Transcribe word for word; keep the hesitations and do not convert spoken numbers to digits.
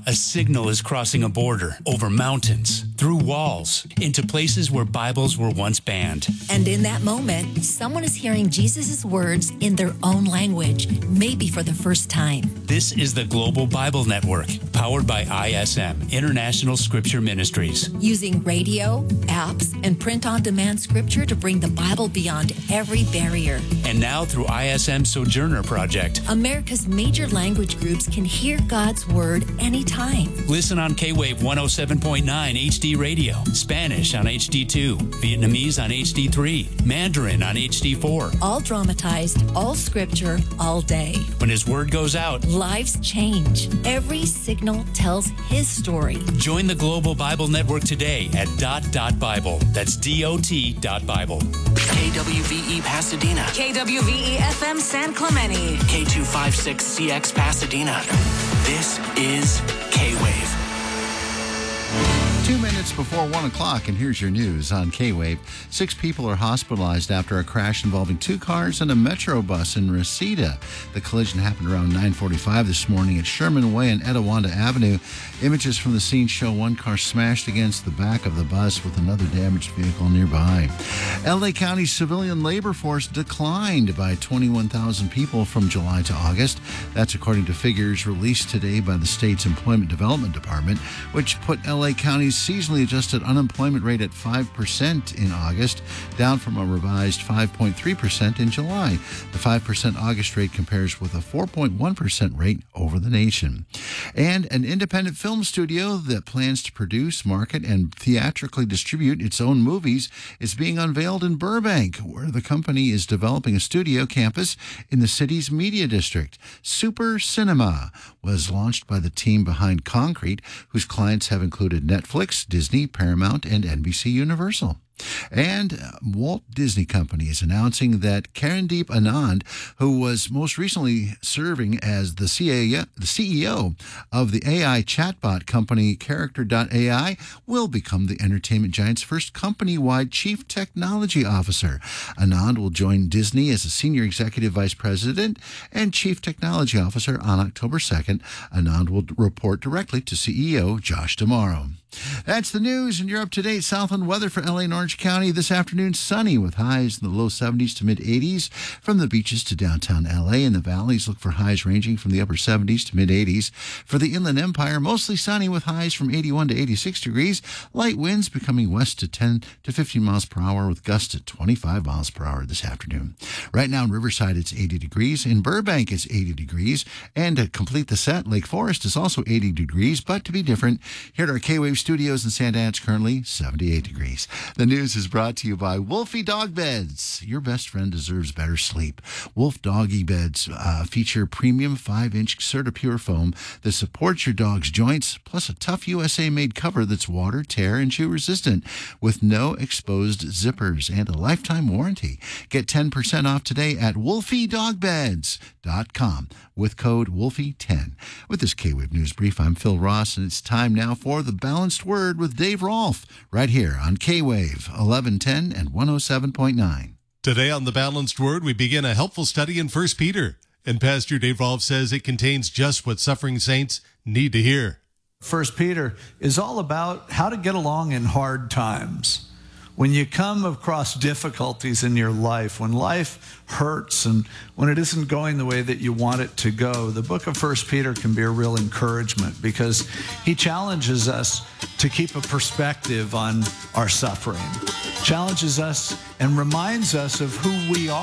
A signal is crossing a border, over mountains, through walls, into places where Bibles were once banned. And in that moment, someone is hearing Jesus' words in their own language, maybe for the first time. This is the Global Bible Network, powered by I S M, International Scripture Ministries. Using radio, apps, and print-on-demand scripture to bring the Bible beyond every barrier. And now through I S M Sojourner Project, America's major language groups can hear God's Word anytime. Listen on K-Wave one oh seven point nine H D Radio, Spanish on H D two, Vietnamese on H D three, Mandarin on H D four. All dramatized, all scripture, all day. When His Word goes out, lives change. Every signal tells His story. Join the Global Bible Network today at dot dot Bible. That's D O T dot Bible. K W V E Pasadena. K W V E F M San Clemente. K two fifty-six C X Pasadena. This is K-Wave. Two minutes before one o'clock, and here's your news on K-Wave. Six people are hospitalized after a crash involving two cars and a Metro bus in Reseda. The collision happened around nine forty-five this morning at Sherman Way and Etiwanda Avenue. Images from the scene show one car smashed against the back of the bus with another damaged vehicle nearby. L A County's civilian labor force declined by twenty-one thousand people from July to August. That's according to figures released today by the state's Employment Development Department, which put L A County's seasonally adjusted unemployment rate at five percent in August, down from a revised five point three percent in July. The five percent August rate compares with a four point one percent rate over the nation. And an independent film studio that plans to produce, market, and theatrically distribute its own movies is being unveiled in Burbank, where the company is developing a studio campus in the city's media district. Super Cinema was launched by the team behind Concrete, whose clients have included Netflix, Disney, Paramount, and N B C Universal. And Walt Disney Company is announcing that Karandeep Anand, who was most recently serving as the C E O of the A I chatbot company Character dot A I, will become the entertainment giant's first company-wide chief technology officer. Anand will join Disney as a senior executive vice president and chief technology officer on October second. Anand will report directly to C E O Josh D'Amaro. That's the news, and you're up to date. Southland weather for L A and Orange County this afternoon: sunny with highs in the low seventies to mid eighties. From the beaches to downtown L A and the valleys, look for highs ranging from the upper seventies to mid eighties. For the Inland Empire, mostly sunny with highs from eighty-one to eighty-six degrees. Light winds becoming west to ten to fifteen miles per hour with gusts at twenty-five miles per hour this afternoon. Right now in Riverside, it's eighty degrees. In Burbank, it's eighty degrees. And to complete the set, Lake Forest is also eighty degrees, but to be different, here at our K-Wave studios in Sundance, currently seventy-eight degrees. The news is brought to you by Wolfie Dog Beds. Your best friend deserves better sleep. Wolf Doggy Beds uh, feature premium five-inch CertaPure foam that supports your dog's joints, plus a tough U S A-made cover that's water, tear, and chew resistant with no exposed zippers and a lifetime warranty. Get ten percent off today at wolfie dog beds dot com with code wolfie ten. With this K-Wave News Brief, I'm Phil Ross, and it's time now for The Balanced Word with Dave Rolfe, right here on K-Wave eleven ten and one oh seven point nine. Today on The Balanced Word, we begin a helpful study in First Peter. And Pastor Dave Rolfe says it contains just what suffering saints need to hear. First Peter is all about how to get along in hard times. When you come across difficulties in your life, when life hurts and when it isn't going the way that you want it to go, the book of First Peter can be a real encouragement because he challenges us to keep a perspective on our suffering, challenges us and reminds us of who we are.